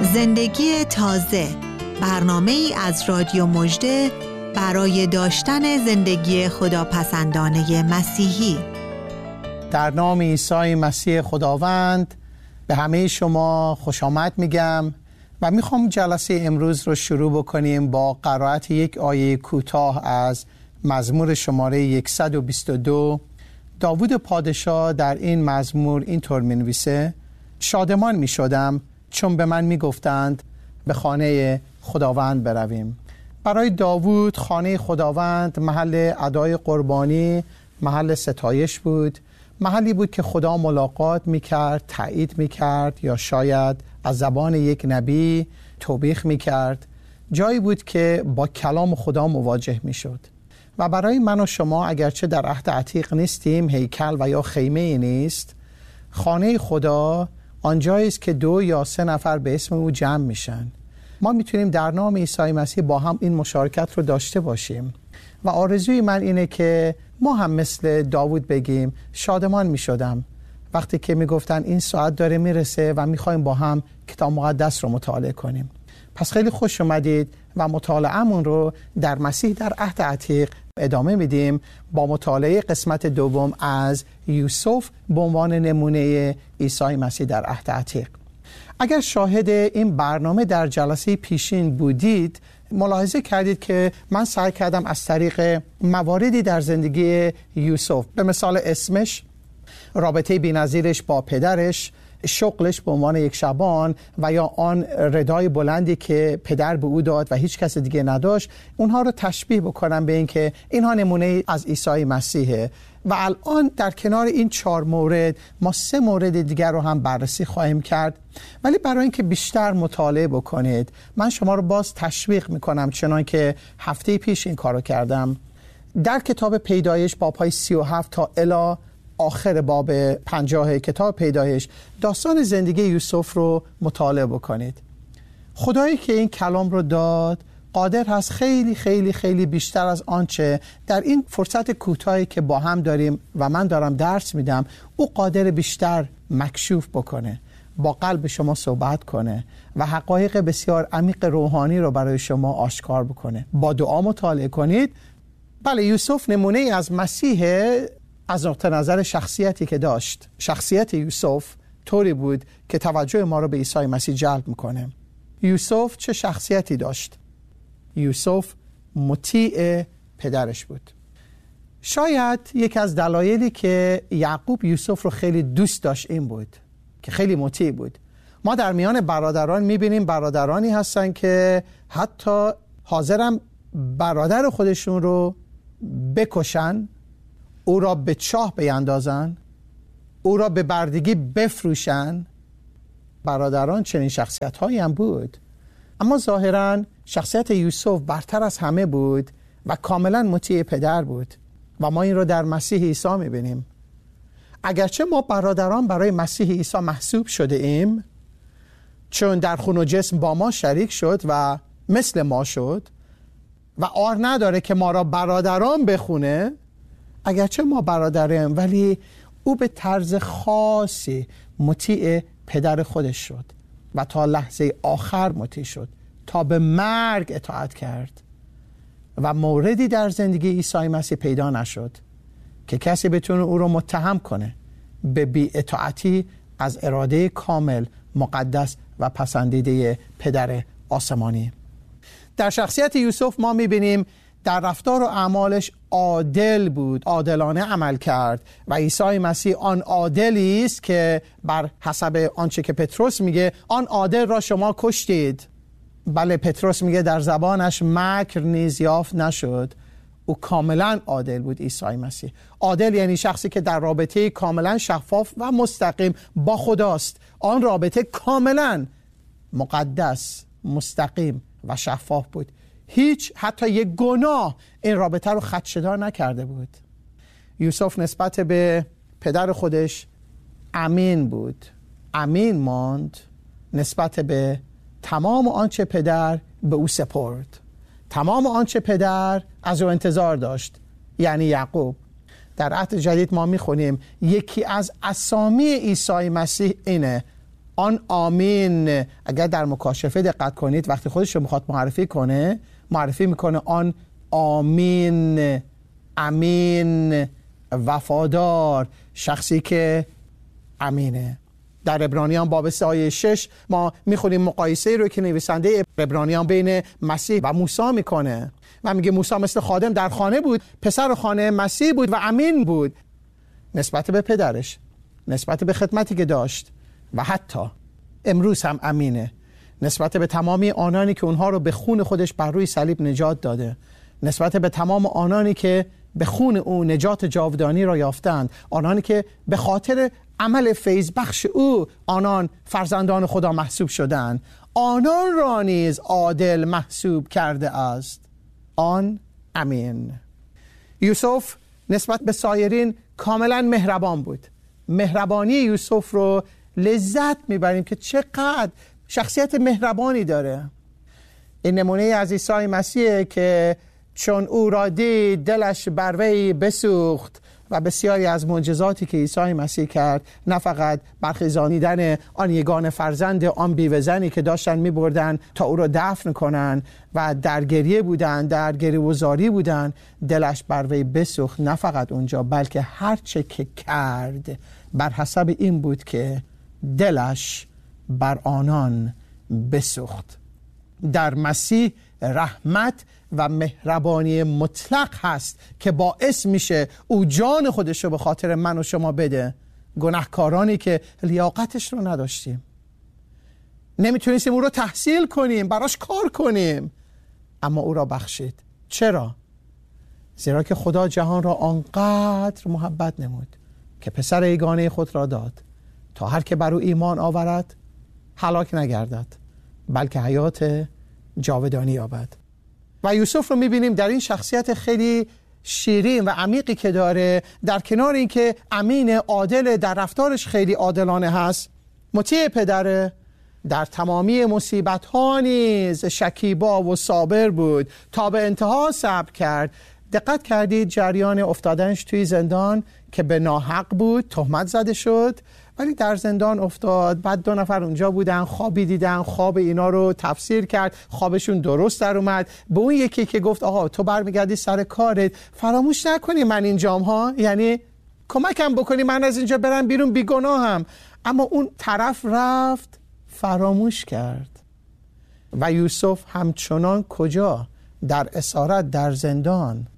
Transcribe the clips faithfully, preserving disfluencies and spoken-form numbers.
زندگی تازه، برنامه ای از رادیو مژده برای داشتن زندگی خداپسندانه مسیحی. در نام عیسی مسیح خداوند به همه شما خوش آمد میگم و میخوام جلسه امروز رو شروع بکنیم با قرائت یک آیه کوتاه از مزمور شماره صد و بیست و دو. داوود پادشاه در این مزمور اینطور می‌نویسه: شادمان می‌شدم چون به من می‌گفتند به خانه خداوند برویم. برای داوود خانه خداوند محل ادای قربانی، محل ستایش بود، محلی بود که خدا ملاقات می‌کرد، تایید می‌کرد یا شاید از زبان یک نبی توبیخ می‌کرد. جایی بود که با کلام خدا مواجه می‌شد. و برای من و شما اگرچه در عهد عتیق نیستیم، هیکل و یا خیمه نیست، خانه خدا آنجایی است که دو یا سه نفر به اسم او جمع میشن. ما میتونیم در نام عیسی مسیح با هم این مشارکت رو داشته باشیم و آرزوی من اینه که ما هم مثل داوود بگیم شادمان میشدم وقتی که میگفتن این ساعت داره میرسه و میخوایم با هم کتاب مقدس رو مطالعه کنیم. پس خیلی خوش اومدید و مطالعه‌مون رو در مسیح در عهد عتیق ادامه میدیم با مطالعه قسمت دوم از یوسف به عنوان نمونه عیسی مسیح در عهد عتیق. اگر شاهد این برنامه در جلسه پیشین بودید، ملاحظه کردید که من سعی کردم از طریق مواردی در زندگی یوسف، به مثال اسمش، رابطه بی‌نظیرش با پدرش، شغلش به عنوان یک شبان و یا آن ردای بلندی که پدر به او داد و هیچ کس دیگه نداشت، اونها رو تشبیه بکنم به این که اینها نمونه از عیسی مسیحه. و الان در کنار این چهار مورد ما سه مورد دیگر رو هم بررسی خواهیم کرد، ولی برای اینکه بیشتر مطالعه بکنید من شما رو باز تشویق میکنم، چنان که هفته پیش این کارو کردم، در کتاب پیدایش باب‌های سی و هفت تا الی آخر باب پنجاه کتاب پیدایش داستان زندگی یوسف رو مطالعه بکنید. خدایی که این کلام رو داد قادر هست خیلی خیلی خیلی بیشتر از آنچه در این فرصت کوتاهی که با هم داریم و من دارم درس میدم، او قادر بیشتر مکشوف بکنه، با قلب شما صحبت کنه و حقایق بسیار عمیق روحانی رو برای شما آشکار بکنه. با دعا مطالعه کنید. بله، یوسف نمونه از مسیح از نقطه نظر شخصیتی که داشت. شخصیت یوسف طوری بود که توجه ما رو به عیسی مسیح جلب میکنه. یوسف چه شخصیتی داشت؟ یوسف مطیع پدرش بود. شاید یک از دلایلی که یعقوب یوسف رو خیلی دوست داشت این بود که خیلی مطیع بود. ما در میان برادران میبینیم برادرانی هستن که حتی حاضرن برادر خودشون رو بکشن، او را به چاه بیندازن، او را به بردگی بفروشن. برادران چنین شخصیت هایی هم بود، اما ظاهراً شخصیت یوسف برتر از همه بود و کاملا مطیع پدر بود و ما این رو در مسیح عیسی میبینیم. اگرچه ما برادران برای مسیح عیسی محسوب شده ایم، چون در خون و جسم با ما شریک شد و مثل ما شد و آر نداره که ما را برادران بخونه. اگرچه ما برادریم ولی او به طرز خاصی مطیع پدر خودش شد و تا لحظه آخر مطیع شد، تا به مرگ اطاعت کرد و موردی در زندگی عیسی مسیح پیدا نشد که کسی بتونه او رو متهم کنه به بی اطاعتی از اراده کامل، مقدس و پسندیده پدر آسمانی. در شخصیت یوسف ما میبینیم در رفتار و اعمالش عادل بود، عادلانه عمل کرد و عیسی مسیح آن عادلی است که بر حسب آنچه که پتروس میگه آن عادل را شما کشتید. بله، پتروس میگه در زبانش مکر نیز یافت نشد. او کاملا عادل بود. عیسی مسیح عادل یعنی شخصی که در رابطه کاملا شفاف و مستقیم با خداست. آن رابطه کاملا مقدس، مستقیم و شفاف بود. هیچ حتی یک گناه این رابطه رو خدشه‌دار نکرده بود. یوسف نسبت به پدر خودش امین بود، امین ماند نسبت به تمام آنچه پدر به او سپرد، تمام آنچه پدر از او انتظار داشت، یعنی یعقوب. در عهد جدید ما میخونیم یکی از اسامی عیسی مسیح اینه آن آمین اگر در مکاشفه دقت کنید وقتی خودش رو میخواد معرفی کنه معرفی میکنه آن آمین، امین، وفادار، شخصی که امینه. در عبرانیان باب سه آیه شش ما میخونیم مقایسه رو که نویسنده عبرانیان بین مسیح و موسی میکنه و میگه موسی مثل خادم در خانه بود، پسر خانه مسیح بود و امین بود نسبت به پدرش، نسبت به خدمتی که داشت و حتی امروز هم امینه نسبت به تمامی آنانی که اونها رو به خون خودش بر روی صلیب نجات داده، نسبت به تمام آنانی که به خون او نجات جاودانی را یافتند، آنانی که به خاطر عمل فیض بخش او آنان فرزندان خدا محسوب شدند، آنان را نیز عادل محسوب کرده است. آن امین. یوسف نسبت به سایرین کاملا مهربان بود. مهربانی یوسف رو لذت میبریم که چقدر شخصیت مهربانی داره. این نمونه از عیسی مسیح که چون او را دید دلش بر وی بسوخت و بسیاری از معجزاتی که عیسی مسیح کرد، نه فقط برخیزانیدن آن یگانه فرزند آن بیوه زنی که داشتن میبردن تا او را دفن کنن و در گریه بودن، در گریه‌وزاری بودن، دلش بر وی بسوخت. نه فقط اونجا بلکه هر چه که کرد بر حسب این بود که دلش بر آنان بسوخت. در مسیح رحمت و مهربانی مطلق هست که باعث میشه او جان خودش رو به خاطر من و شما بده، گناهکارانی که لیاقتش رو نداشتیم، نمیتونستیم او رو تحصیل کنیم، براش کار کنیم، اما او را بخشید. چرا؟ زیرا که خدا جهان را آنقدر محبت نمود که پسر یگانه خود را داد تا هر که بر او ایمان آورد هلاک نگردد بلکه حیات جاودانی یابد. و یوسف رو میبینیم در این شخصیت خیلی شیرین و عمیقی که داره، در کنار این که امین، عادل، در رفتارش خیلی عادلانه هست، مطیع پدره، در تمامی مصیبت ها نیز شکیبا و صابر بود، تا به انتها صبر کرد. دقت کردید جریان افتادنش توی زندان که به ناحق بود، تهمت زده شد، ولی در زندان افتاد. بعد دو نفر اونجا بودن، خوابی دیدن، خواب اینا رو تفسیر کرد، خوابشون درست در اومد. به اون یکی که گفت آقا تو برمیگردی سر کارت، فراموش نکنی من اینجام ها، یعنی کمکم بکنی من از اینجا برم بیرون، بیگناهم. اما اون طرف رفت فراموش کرد. و یوسف همچنان کجا؟ در اسارت، در زندان،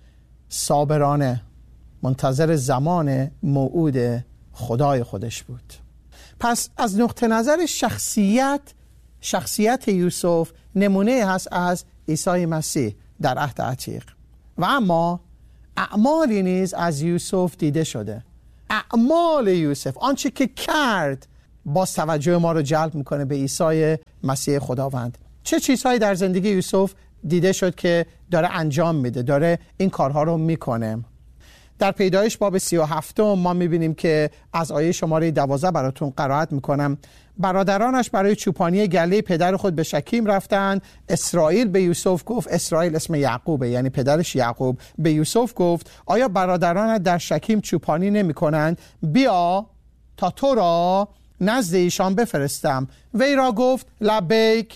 صابرانه منتظر زمان موعود خدای خودش بود. پس از نقطه نظر شخصیت شخصیت یوسف نمونه هست از عیسی مسیح در عهد عتیق. و اما اعمالی نیز از یوسف دیده شده. اعمال یوسف، آنچه که کرد، باز توجه ما رو جلب میکنه به عیسی مسیح خداوند. چه چیزهایی در زندگی یوسف دیده شد که داره انجام میده، داره این کارها رو میکنه؟ در پیدایش باب سی و هفتم ما میبینیم که از آیه شماره دوازده براتون قرائت میکنم. برادرانش برای چوپانی گله پدر خود به شکیم رفتند. اسرائیل به یوسف گفت، اسرائیل اسم یعقوبه یعنی پدرش یعقوب، به یوسف گفت آیا برادرانت در شکیم چوپانی نمی کنند؟ بیا تا تو را نزد ایشان بفرستم. وی را گفت لبیک.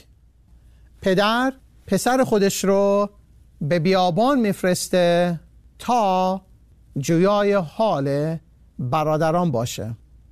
پدر پسر خودش رو به بیابان میفرسته تا جویای حال برادران باشه.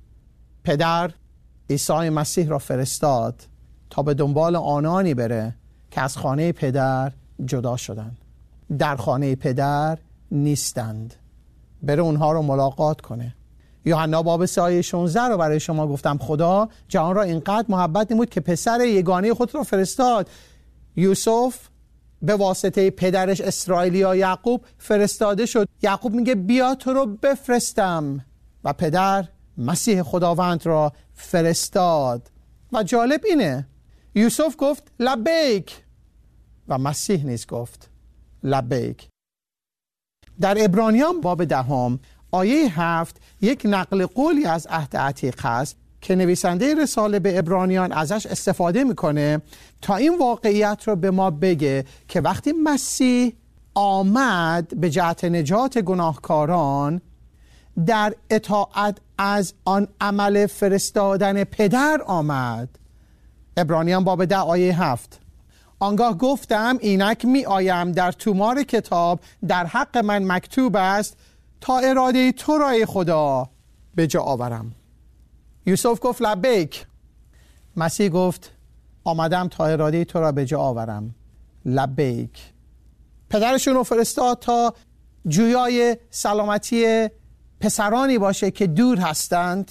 پدر عیسی مسیح را فرستاد تا به دنبال آنانی بره که از خانه پدر جدا شدن، در خانه پدر نیستند، بره اونها رو ملاقات کنه. یوحنا باب سه آیه شانزده رو برای شما گفتم. خدا جهان را اینقدر محبت نمود که پسر یگانه خود را فرستاد. یوسف به واسطه پدرش اسرائیلیا یعقوب فرستاده شد. یعقوب میگه بیا تو رو بفرستم و پدر مسیح خداوند را فرستاد. و جالب اینه یوسف گفت لبیک و مسیح نیز گفت لبیک. در عبرانیان باب دهم آیه هفت یک نقل قولی از عهد عتیق هست که نویسنده رساله به عبرانیان ازش استفاده میکنه تا این واقعیت رو به ما بگه که وقتی مسیح آمد به جهت نجات گناهکاران، در اطاعت از آن عمل فرستادن پدر آمد. عبرانیان باب ده آیه هفت. آنگاه گفتم اینک می آیم در تومار کتاب در حق من مکتوب است تا اراده تو را ای خدا به جا آورم. یوسف گفت لبیک. مسیح گفت آمدم تا اراده تو را به جا آورم. لبیک. پدرشون رو فرستاد تا جویای سلامتی پسرانی باشه که دور هستند.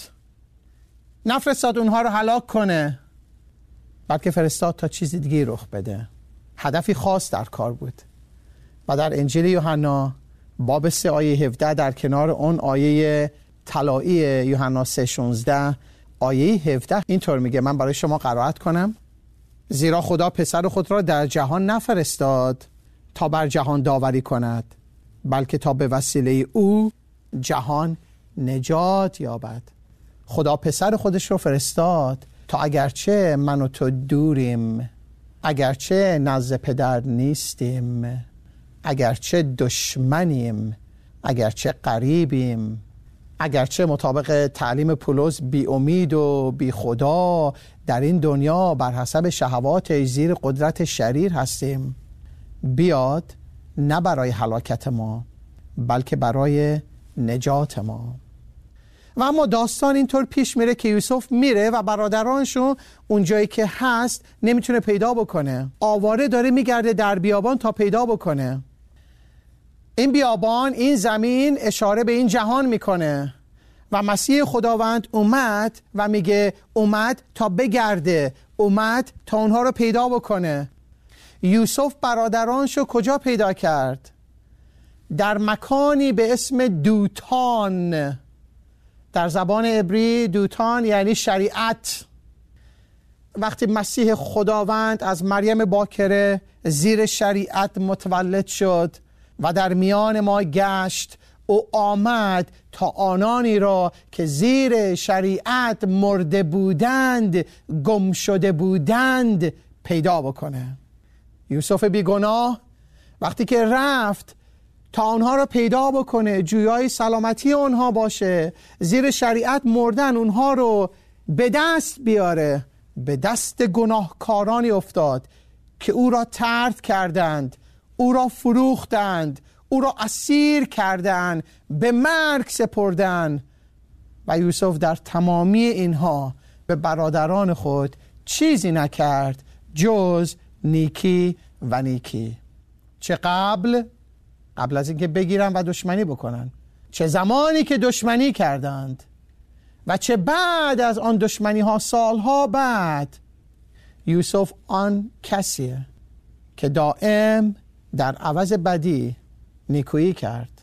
نفرستاد اونها رو هلاک کنه، بلکه فرستاد تا چیزی دیگه رخ بده. هدفی خاص در کار بود. و در انجیل یوحنا باب سه آیه هفده در کنار اون آیه طلایی یوحنا سه شانزده آیه هفده اینطور میگه، من برای شما قرائت کنم. زیرا خدا پسر خود را در جهان نفرستاد تا بر جهان داوری کند، بلکه تا به وسیله او جهان نجات یابد. خدا پسر خودش رو فرستاد تا اگرچه من و تو دوریم، اگرچه نزد پدر نیستیم، اگرچه دشمنیم، اگرچه قریبیم، اگرچه مطابق تعلیم پولس بی امید و بی خدا در این دنیا بر حسب شهوات زیر قدرت شریر هستیم، بیاد نه برای هلاکت ما بلکه برای نجات ما. و اما داستان اینطور پیش میره که یوسف میره و برادرانشو اونجایی که هست نمیتونه پیدا بکنه. آواره داره میگرده در بیابان تا پیدا بکنه. این بیابان، این زمین اشاره به این جهان میکنه و مسیح خداوند اومد و میگه اومد تا بگرده، اومد تا اونها رو پیدا بکنه. یوسف برادرانشو کجا پیدا کرد؟ در مکانی به اسم دوتان. در زبان عبری دوتان یعنی شریعت. وقتی مسیح خداوند از مریم باکره زیر شریعت متولد شد و در میان ما گشت، او آمد تا آنانی را که زیر شریعت مرده بودند، گم شده بودند پیدا بکنه. یوسف بیگناه وقتی که رفت تا آنها را پیدا بکنه، جویای سلامتی آنها باشه، زیر شریعت مردن اونها رو به دست بیاره، به دست گناهکارانی افتاد که او را طرد کردند، او را فروختند، او را اسیر کردند، به مرگ سپردند. و یوسف در تمامی اینها به برادران خود چیزی نکرد جز نیکی و نیکی. چه قبل قبل از اینکه بگیرن و دشمنی بکنن، چه زمانی که دشمنی کردند و چه بعد از آن دشمنی ها، سالها بعد، یوسف آن کسیه که دائم در عوض بدی نیکویی کرد.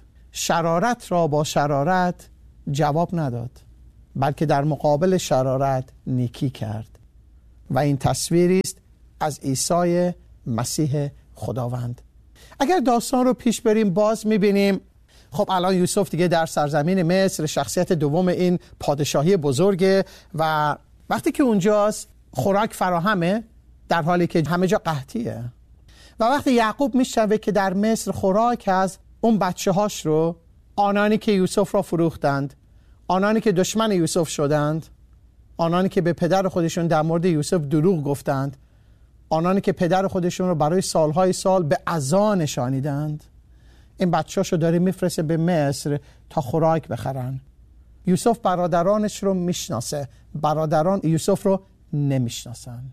شرارت را با شرارت جواب نداد، بلکه در مقابل شرارت نیکی کرد. و این تصویری است از عیسی مسیح خداوند. اگر داستان رو پیش بریم باز میبینیم خب الان یوسف دیگه در سرزمین مصر، شخصیت دوم این پادشاهی بزرگه و وقتی که اونجاست خوراک فراهمه در حالی که همه جا قحطیه. و وقتی یعقوب میشنوه که در مصر خوراک هست، اون بچه هاش رو، آنانی که یوسف را فروختند، آنانی که دشمن یوسف شدند، آنانی که به پدر خودشون در مورد یوسف دروغ گفتند، آنانی که پدر خودشون رو برای سالهای سال به عزا نشانیدند، این بچه‌هاشو داره میفرسته به مصر تا خوراک بخرن. یوسف برادرانش رو میشناسه، برادران یوسف رو نمیشناسن.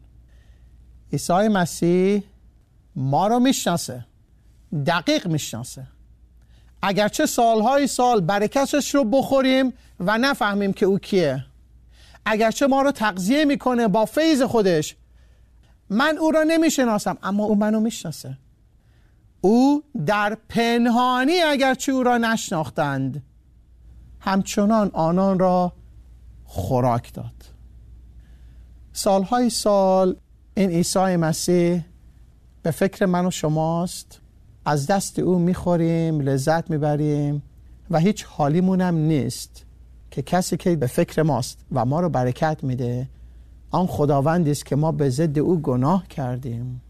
عیسی مسیح ما رو میشناسه، دقیق میشناسه. اگرچه سالهای سال برکتش رو بخوریم و نفهمیم که او کیه، اگرچه ما رو تغذیه میکنه با فیض خودش، من او را نمیشناسم اما او منو میشناسه. او در پنهانی اگرچه او را نشناختند، همچنان آنان را خوراک داد. سالهای سال این عیسی مسیح به فکر من و شماست، از دست او میخوریم، لذت میبریم و هیچ حالیمونم نیست که کسی که به فکر ماست و ما رو برکت میده آن خداوندی است که ما به ضد او گناه کردیم.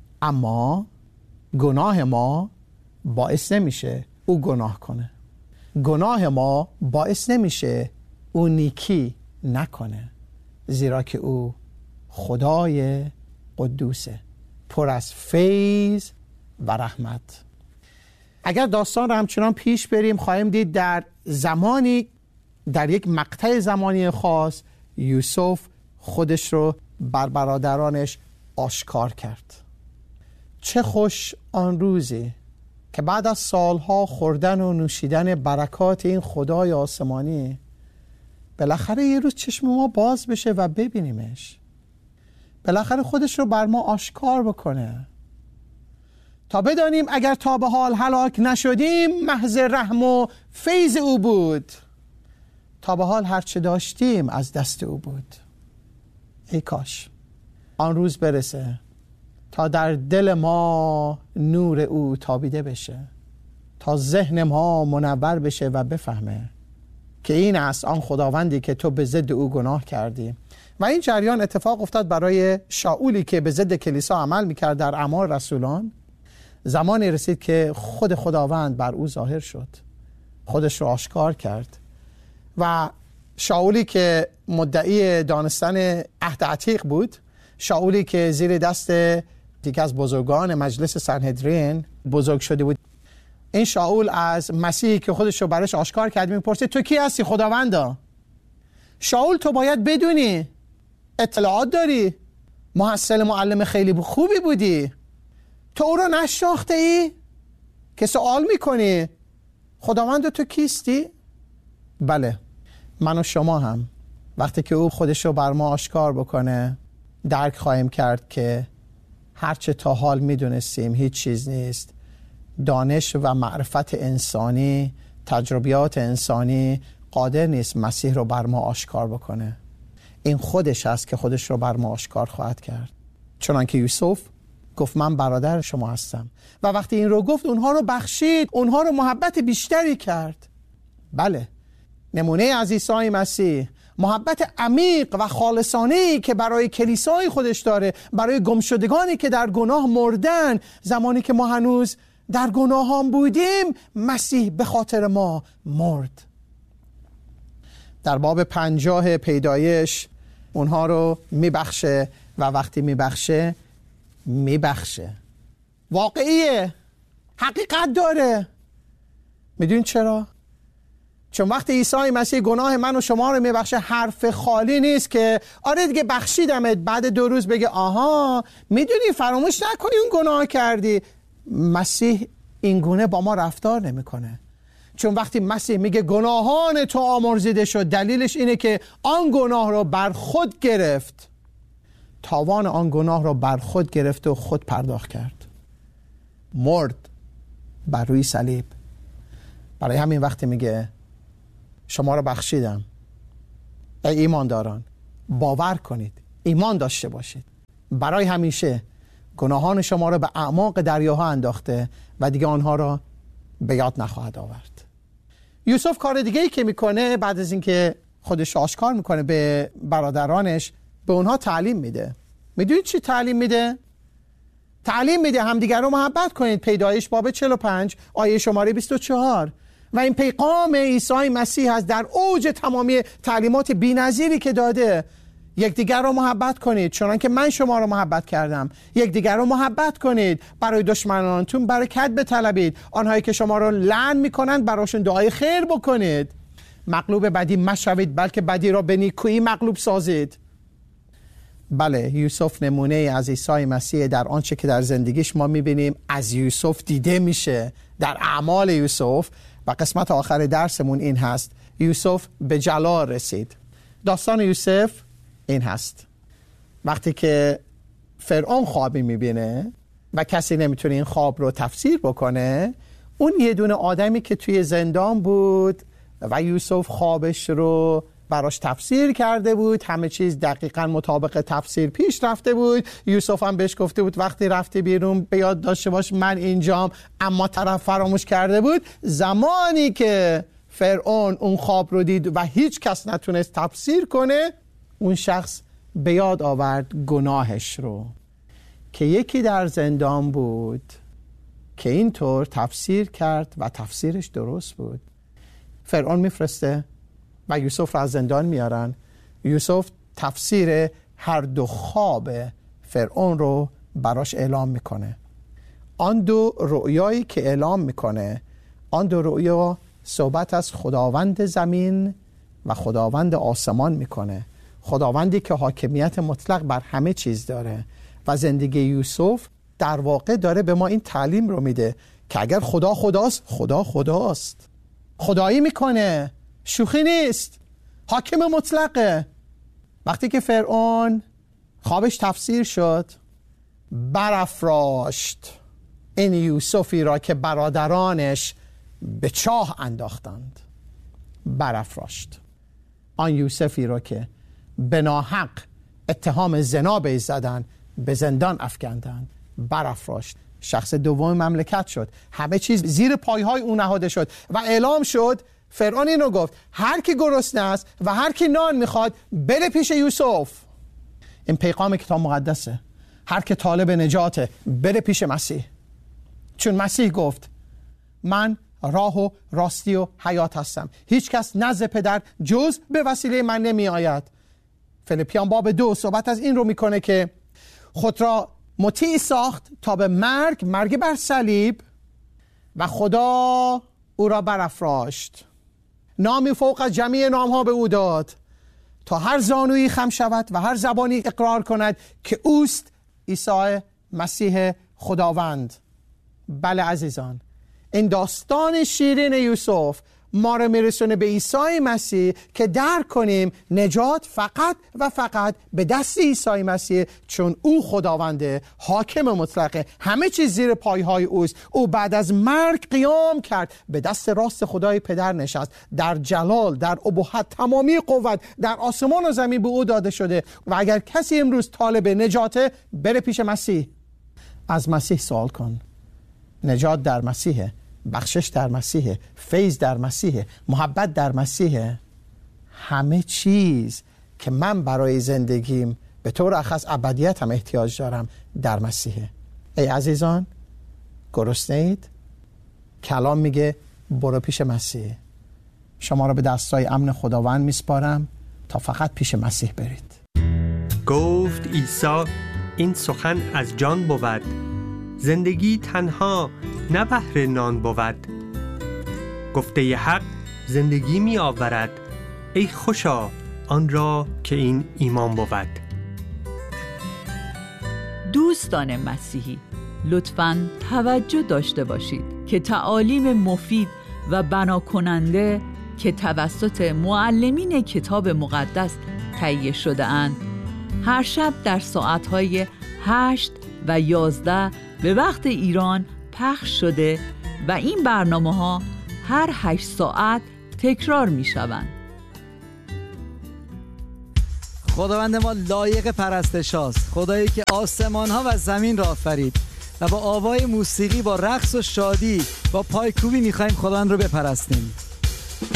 اما گناه ما باعث نمیشه او گناه کنه. گناه ما باعث نمیشه او نیکی نکنه، زیرا که او خدای قدوسه، پر از فیض و رحمت. اگر داستان رو همچنان پیش بریم خواهیم دید در زمانی، در یک مقطع زمانی خاص، یوسف خودش رو بر برادرانش آشکار کرد. چه خوش آن روزی که بعد از سالها خوردن و نوشیدن برکات این خدای آسمانی بالاخره یه روز چشم ما باز بشه و ببینیمش، بالاخره خودش رو بر ما آشکار بکنه، تا بدانیم اگر تا به حال هلاک نشدیم محض رحم و فیض او بود، تا به حال هرچه داشتیم از دست او بود. ای کاش آن روز برسه تا در دل ما نور او تابیده بشه، تا ذهن ما منور بشه و بفهمه که این است آن خداوندی که تو به ضد او گناه کردی. و این جریان اتفاق افتاد برای شاولی که به ضد کلیسا عمل میکرد در اعمال رسولان. زمانی رسید که خود خداوند بر او ظاهر شد، خودش رو آشکار کرد و شاولی که مدعی دانستن عهد عتیق بود، شاولی که زیر دست دیگه از بزرگان مجلس سنهدرین بزرگ شده بود، این شاول از مسیحی که خودش رو برش آشکار کرد میپرسه تو کی هستی خداوندا؟ شاول تو باید بدونی، اطلاعات داری، محصل معلم خیلی خوبی بودی، تو او رو نشناخته ای که سوال میکنی خداوند تو کیستی؟ بله، من و شما هم وقتی که او خودش رو بر ما آشکار بکنه درک خواهیم کرد که هرچه تا حال میدونستیم هیچ چیز نیست. دانش و معرفت انسانی، تجربیات انسانی قادر نیست مسیح رو بر ما آشکار بکنه. این خودش هست که خودش رو بر ما آشکار خواهد کرد. چنانکه یوسف گفت من برادر شما هستم و وقتی این رو گفت اونها رو بخشید، اونها رو محبت بیشتری کرد. بله، نمونه از عیسی مسیح، محبت عمیق و خالصانه‌ای که برای کلیسای خودش داره، برای گمشدگانی که در گناه مردن، زمانی که ما هنوز در گناهان بودیم مسیح به خاطر ما مرد. در باب پنجاه پیدایش اونها رو میبخشه و وقتی میبخشه میبخشه واقعیه، حقیقت داره. میدونید چرا؟ چون وقتی عیسی مسیح گناه من و شما رو میبخشه حرف خالی نیست که آره دیگه بخشیدمت، بعد دو روز بگه آها میدونی فراموش نکنی اون گناه کردی. مسیح این گونه با ما رفتار نمیکنه. چون وقتی مسیح میگه گناهان تو آمرزیده شد، دلیلش اینه که آن گناه رو بر خود گرفت، تاوان آن گناه رو بر خود گرفت و خود پرداخت کرد، مرد بر روی صلیب. برای همین وقتی میگه شما رو بخشیدم، ای ایمانداران باور کنید، ایمان داشته باشید، برای همیشه گناهان شما رو به اعماق دریاها انداخته و دیگه آنها را به یاد نخواهد آورد. یوسف کار دیگه ای که میکنه بعد از اینکه خودش آشکار میکنه به برادرانش، به اونها تعلیم میده. میدونید چی تعلیم میده؟ تعلیم میده همدیگر رو محبت کنید. پیدایش باب چهل و پنج آیه شماره بیست و چهار. و این پیغام عیسی مسیح هست در اوج تمامی تعلیمات بی‌نظیری که داده. یکدیگر رو محبت کنید چنانکه من شما رو محبت کردم. یکدیگر رو محبت کنید، برای دشمنانتون برکت بطلبید، آنهایی که شما رو لعن میکنند براشون دعای خیر بکنید. مغلوب بدی مشوید بلکه بدی را به نیکویی مغلوب سازید. بله، یوسف نمونه از عیسی مسیح در آنچه که در زندگیش ما میبینیم از یوسف دیده میشه در اعمال یوسف. و قسمت آخر درسمون این هست، یوسف به جلال رسید. داستان یوسف این هست، وقتی که فرعون خوابی میبینه و کسی نمیتونه این خواب رو تفسیر بکنه، اون یه دونه آدمی که توی زندان بود و یوسف خوابش رو براش تفسیر کرده بود، همه چیز دقیقاً مطابق تفسیر پیش رفته بود. یوسف هم بهش گفته بود وقتی رفتی بیرون به یاد داشته باش من اینجام، اما طرف فراموش کرده بود. زمانی که فرعون اون خواب رو دید و هیچ کس نتونست تفسیر کنه، اون شخص به یاد آورد گناهش رو که یکی در زندان بود که اینطور تفسیر کرد و تفسیرش درست بود. فرعون میفرسته و یوسف را از زندان میارن. یوسف تفسیر هر دو خواب فرعون رو براش اعلام میکنه. آن دو رؤیایی که اعلام میکنه، آن دو رؤیا صحبت از خداوند زمین و خداوند آسمان میکنه، خداوندی که حاکمیت مطلق بر همه چیز داره. و زندگی یوسف در واقع داره به ما این تعلیم رو میده که اگر خدا خداست، خدا خداست، خدایی میکنه، شوخی نیست، حاکم مطلقه. وقتی که فرعون خوابش تفسیر شد، برافراشت این یوسفی را که برادرانش به چاه انداختند. برافراشت آن یوسفی را که به ناحق اتهام زنا بهش زدن، به زندان افکندند. برافراشت. شخص دوم مملکت شد. همه چیز زیر پایهای او نهاده شد و اعلام شد. فرعون اینو گفت: هر کی گرسنه است و هر کی نان میخواد بره پیش یوسف. این پیغام کتاب مقدسه. هر کی طالب نجاته بره پیش مسیح، چون مسیح گفت: من راه و راستی و حیات هستم، هیچ کس نزد پدر جز به وسیله من نمی آید. فیلیپیان باب دو صحبت از این رو میکنه که خود را مطیع ساخت تا به مرگ، مرگ بر صلیب، و خدا او را برافراشت، نامی فوق از جمیع نامها به او داد، تا هر زانویی خم شود و هر زبانی اقرار کند که اوست عیسی مسیح خداوند. بله عزیزان، این داستان شیرین یوسف ما رو میرسونه به عیسی مسیح که درک کنیم نجات فقط و فقط به دست عیسی مسیح، چون او خداونده، حاکم مطلقه، همه چیز زیر پایهای اوست. او بعد از مرگ قیام کرد، به دست راست خدای پدر نشست، در جلال، در ابهت، تمامی قوت در آسمان و زمین به او داده شده. و اگر کسی امروز طالب نجاته، بره پیش مسیح، از مسیح سوال کن. نجات در مسیحه، بخشش در مسیح، فیض در مسیح، محبت در مسیح. همه چیز که من برای زندگیم به طور اخص ابدیت هم احتیاج دارم در مسیح. ای عزیزان، گرسنه اید؟ کلام میگه برو پیش مسیح. شما را به دستای امن خداوند میسپارم تا فقط پیش مسیح برید. گفت عیسی: این سخن از جان بود، زندگی تنها نه بهر نان بود. گفته حق زندگی می آورد، ای خوشا آن را که این ایمان بود. دوستان مسیحی، لطفاً توجه داشته باشید که تعالیم مفید و بنا کننده که توسط معلمین کتاب مقدس تهیه شده اند، هر شب در ساعتهای هشت و یازده به وقت ایران پخش شده و این برنامه ها هر هشت ساعت تکرار می شوند. خداوند ما لایق پرستش هاست، خدایی که آسمان ها و زمین را آفرید و با آوای موسیقی، با رقص و شادی، با پایکوبی می خواهیم خداوند رو بپرستیم.